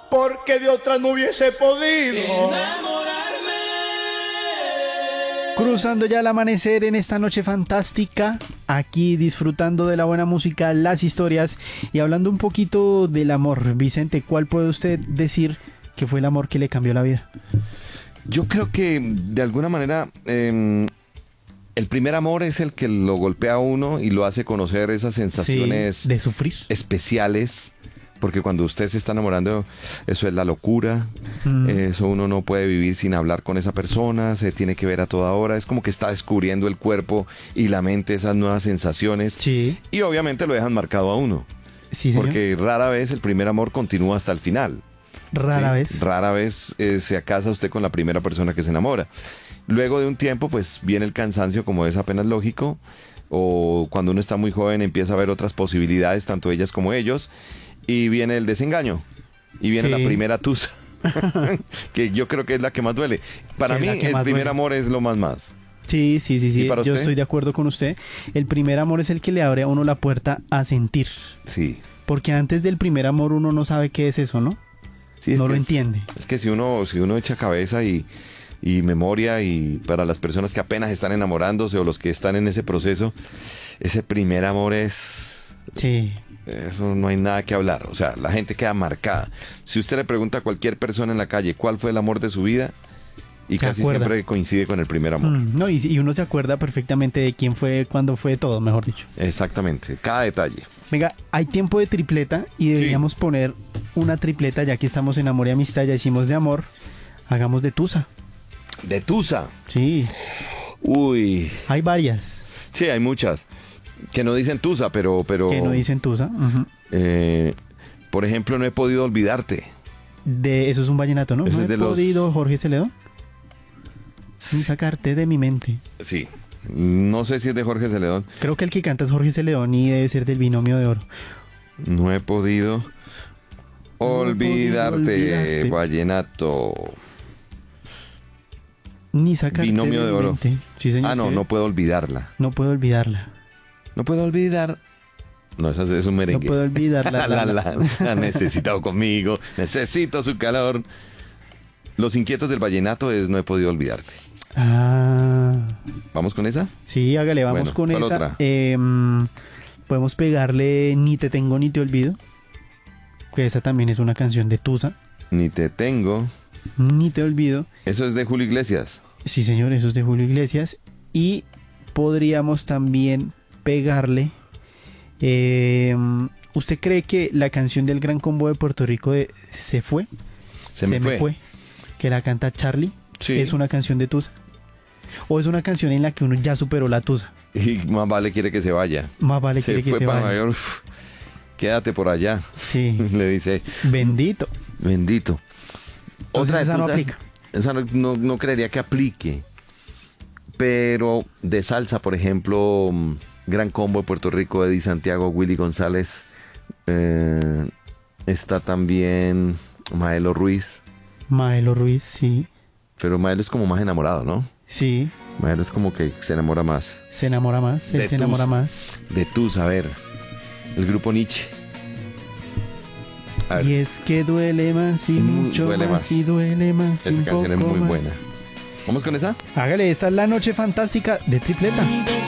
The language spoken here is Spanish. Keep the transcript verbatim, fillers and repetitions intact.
porque de otra no hubiese podido enamorarme. Cruzando ya el amanecer en esta noche fantástica, aquí disfrutando de la buena música, las historias y hablando un poquito del amor. Vicente, ¿cuál puede usted decir que fue el amor que le cambió la vida? Yo creo que de alguna manera eh, el primer amor es el que lo golpea a uno y lo hace conocer esas sensaciones Sí, de sufrir. especiales. Porque cuando usted se está enamorando, eso es la locura. Mm. Eso uno no puede vivir sin hablar con esa persona, se tiene que ver a toda hora. Es como que está descubriendo el cuerpo y la mente esas nuevas sensaciones. Sí, Y obviamente lo dejan marcado a uno. sí, señor. Porque rara vez el primer amor continúa hasta el final. Rara ¿sí? vez. Rara vez eh, se casa usted con la primera persona que se enamora. Luego de un tiempo, pues viene el cansancio, como es apenas lógico. O cuando uno está muy joven empieza a ver otras posibilidades, tanto ellas como ellos. Y viene el desengaño. Y viene Sí. la primera tusa. Que yo creo que es la que más duele. Para Que mí, es la que el más primer duele. amor es lo más más. Sí, sí, sí, sí. ¿Y para Yo usted? estoy de acuerdo con usted. El primer amor es el que le abre a uno la puerta a sentir. Sí. Porque antes del primer amor uno no sabe qué es eso, ¿no? Sí, es No que lo es- entiende. Es que si uno, si uno echa cabeza y, y memoria, y para las personas que apenas están enamorándose o los que están en ese proceso, ese primer amor es... Sí. Eso no hay nada que hablar. O sea, la gente queda marcada. Si usted le pregunta a cualquier persona en la calle cuál fue el amor de su vida, y Se casi acuerda. siempre coincide con el primer amor. Mm, no, y, y uno se acuerda perfectamente de quién fue, cuándo fue, todo, mejor dicho. Exactamente, cada detalle. Venga, hay tiempo de tripleta y deberíamos poner una tripleta, ya que estamos en amor y amistad, ya hicimos de amor, hagamos de tusa. De Tusa. Sí, Uy. hay varias Sí, hay muchas. Que no dicen Tusa, pero... pero que no dicen tusa. Ujú. eh, por ejemplo, no he podido olvidarte. De, eso es un vallenato, ¿no? Eso No es he de los- podido, Jorge Celedón, ni sacarte de mi mente. Sí. No sé si es de Jorge Celedón. Creo que el que canta es Jorge Celedón y debe ser del Binomio de Oro. No he podido olvidarte, olvidarte. vallenato. Ni sacarte Binomio de, de mi Oro. mente. Sí, señor, Ah, no, sí. no puedo olvidarla. No puedo olvidarla. No puedo olvidar. No, esa es, es un No merengue. puedo olvidarla. la, la, la, la ha necesitado conmigo. Necesito su calor. Los inquietos del vallenato es No he podido olvidarte. Ah, ¿Vamos con esa? sí, hágale, vamos Bueno, con ¿cuál esa. otra? Em, podemos pegarle Ni te tengo ni te olvido, que esa también es una canción de Tusa. Ni te tengo. Ni te olvido. Eso es de Julio Iglesias. Sí, señor, eso es de Julio Iglesias. Y podríamos también pegarle. em, ¿Usted cree que la canción del Gran Combo de Puerto Rico de Se fue? Se, me, fue. Que la canta Charlie. Sí. ¿Es una canción de Tusa? ¿O es una canción en la que uno ya superó la Tusa? Y más vale quiere que se vaya. Más vale se quiere que fue se para vaya. Nueva York. Uf, quédate por allá. Sí. Le dice, Bendito. bendito. Entonces de esa no Tusa, aplica. Esa no, no, no creería que aplique. Pero de salsa, por ejemplo, mm, Gran Combo de Puerto Rico, Eddie Santiago, Willy González. eh, está también Maelo Ruiz. Maelo Ruiz, sí. Pero Maelo es como más enamorado, ¿no? Sí. Maelo es como que se enamora más. Se enamora más. Él De se enamora tus- más. De tu saber. El grupo Nietzsche. A ver, Y es que duele más y Mm, mucho duele más, más. y duele más. y esa un canción es poco muy más. buena. ¿Vamos con esa? Hágale, esta es la noche fantástica de tripleta.